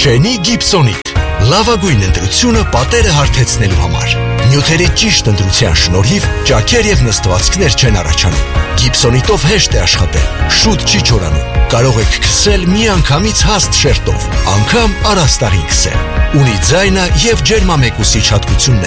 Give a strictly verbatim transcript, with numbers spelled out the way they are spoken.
Շենի Գիբսոնիտ։ Լավագույն ընտրությունը պատերը հարթեցնելու համար։ Նյութերի ճիշտ ընտրության շնորհիվ ճաքեր եւ նստվածքներ չեն առաջանում։ Գիբսոնիտով հեշտ է աշխատել, շուտ չի չորանում։ Կարող եք քսել միանգամից հաստ շերտով, անգամ առաստաղին քսել։ Ունի ձայնա եւ ջերմամեկուսիչ հատկություններ։